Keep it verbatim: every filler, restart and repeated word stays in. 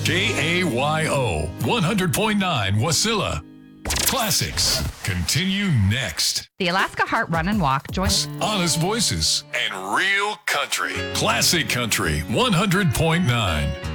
K A Y O, one hundred point nine Wasilla. Classics continue next. The Alaska Heart Run and Walk joins Honest voices and real country. Classic Country, one hundred point nine.